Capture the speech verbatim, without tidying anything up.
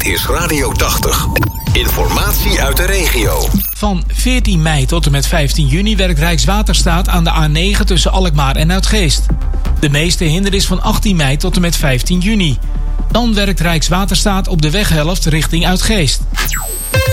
Dit is Radio tachtig. Informatie uit de regio. Van veertien mei tot en met vijftien juni werkt Rijkswaterstaat aan de A negen tussen Alkmaar en Uitgeest. De meeste hindernis van achttien mei tot en met vijftien juni. Dan werkt Rijkswaterstaat op de weghelft richting Uitgeest.